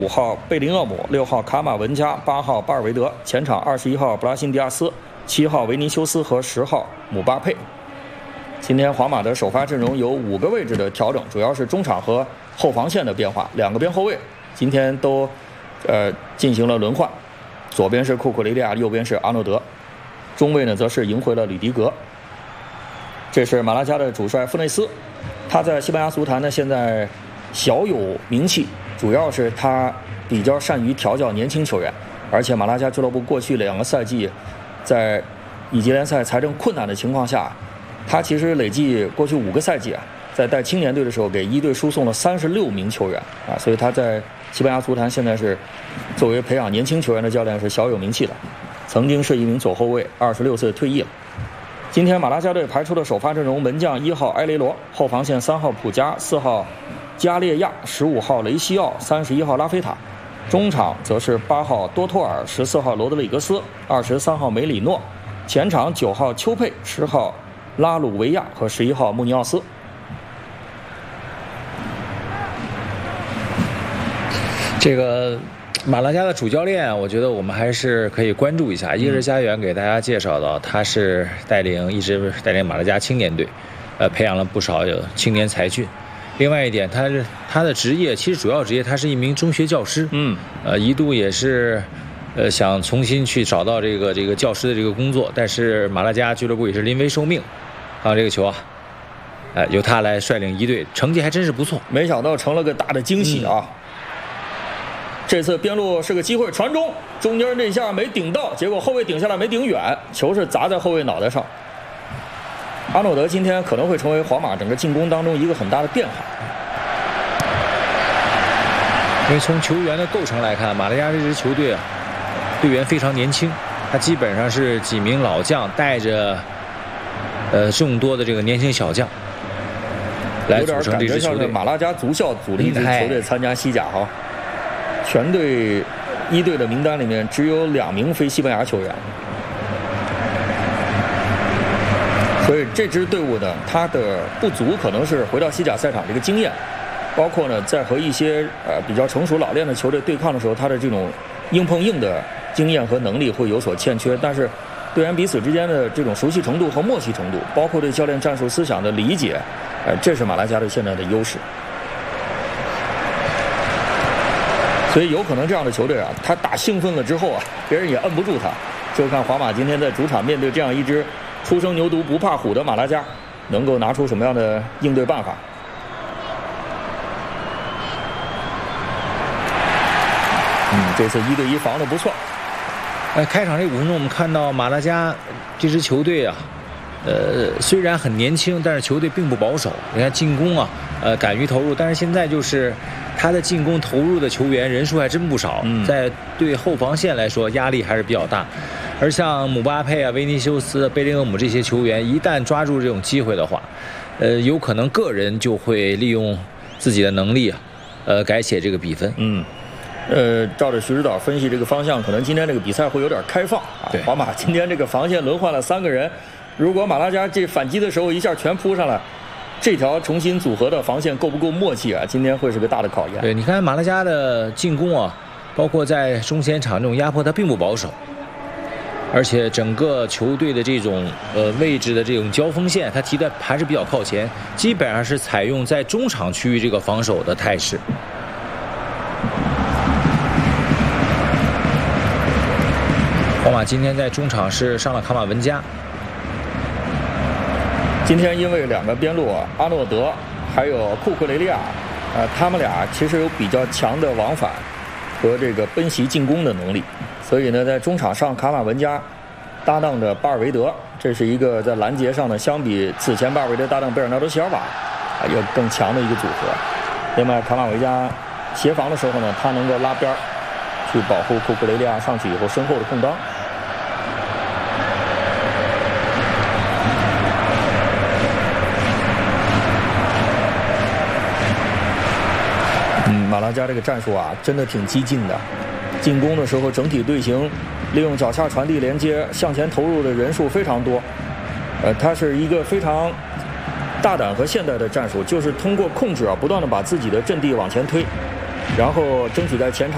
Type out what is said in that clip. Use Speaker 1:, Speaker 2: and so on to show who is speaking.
Speaker 1: 5号贝林厄姆、6号卡马文加、8号巴尔维德，前场21号布拉辛迪亚斯、7号维尼修斯和10号姆巴佩。今天皇马的首发阵容有5个位置的调整，主要是中场和后防线的变化，2个边后卫今天都进行了轮换，左边是库库雷利亚，右边是阿诺德，中卫呢则是赢回了吕迪格。这是马拉加的主帅富内斯，他在西班牙足坛呢现在小有名气，主要是他比较善于调教年轻球员，而且马拉加俱乐部过去2个赛季在乙级联赛财政困难的情况下，他其实累计过去5个赛季在带青年队的时候给一队输送了36名球员所以他在西班牙足坛现在是作为培养年轻球员的教练是小有名气的，曾经是一名左后卫，26岁退役了。今天马拉加队排出的首发阵容：门将1号埃雷罗，后防线3号普加、4号加列亚、15号雷西奥、31号拉菲塔，中场则是8号多托尔、14号罗德里格斯、23号梅里诺，前场9号丘佩、10号拉鲁维亚和11号穆尼奥斯。
Speaker 2: 这个马拉加的主教练，我觉得我们还是可以关注一下。伊日家园给大家介绍到，他是一直带领马拉加青年队，培养了不少青年才俊。另外一点，他的职业其实主要职业，他是一名中学教师。一度也是想重新去找到这个教师的这个工作，但是马拉加俱乐部也是临危受命，让这个球由他来率领一队，成绩还真是不错。
Speaker 1: 没想到成了个大的惊喜啊！这次边路是个机会，传中间这一下没顶到，结果后卫顶下来没顶远，球是砸在后卫脑袋上。阿诺德今天可能会成为皇马整个进攻当中一个很大的变化。
Speaker 2: 因为从球员的构成来看，马拉加这支球队队员非常年轻，他基本上是几名老将带着众多的这个年轻小将来组成这支球队。
Speaker 1: 马拉加足校组了一支球队参加西甲全队一队的名单里面只有2名非西班牙球员，所以这支队伍呢，它的不足可能是回到西甲赛场这个经验，包括呢在和一些比较成熟老练的球队对抗的时候，他的这种硬碰硬的经验和能力会有所欠缺，但是队员彼此之间的这种熟悉程度和默契程度，包括对教练战术思想的理解，这是马拉加队现在的优势。所以有可能这样的球队他打兴奋了之后别人也摁不住他。就看皇马今天在主场面对这样一支初生牛犊不怕虎的马拉加，能够拿出什么样的应对办法。这次1对1防得不错。
Speaker 2: 开场这5分钟我们看到马拉加这支球队虽然很年轻，但是球队并不保守。你看进攻敢于投入，但是现在就是他的进攻投入的球员人数还真不少，在对后防线来说压力还是比较大。而像姆巴佩维尼修斯、贝林厄姆这些球员，一旦抓住这种机会的话，有可能个人就会利用自己的能力改写这个比分。
Speaker 1: 照着徐指导分析这个方向，可能今天这个比赛会有点开放皇马今天这个防线轮换了3个人，如果马拉加这反击的时候一下全扑上来，这条重新组合的防线够不够默契今天会是个大的考验。
Speaker 2: 对，你看马拉加的进攻包括在中前场这种压迫，它并不保守，而且整个球队的这种位置的这种交锋线，它提的还是比较靠前，基本上是采用在中场区域这个防守的态势。皇马今天在中场是上了卡马文加。
Speaker 1: 今天因为2个边路阿诺德还有库库雷利亚他们俩其实有比较强的往返和这个奔袭进攻的能力，所以呢在中场上卡马文加搭档着巴尔维德，这是一个在拦截上呢相比此前巴尔维德搭档贝尔纳多席尔瓦有更强的一个组合。另外卡马维加协防的时候呢，他能够拉边去保护库库雷利亚上去以后身后的空当。马拉加这个战术真的挺激进的，进攻的时候整体队形利用脚下传递连接向前投入的人数非常多，它是一个非常大胆和现代的战术，就是通过控制不断的把自己的阵地往前推，然后争取在前场